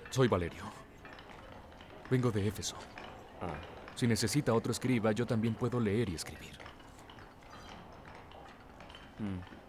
Soy Valerio. Vengo de Éfeso. Ah. Si necesita otro escriba, yo también puedo leer y escribir. Mm.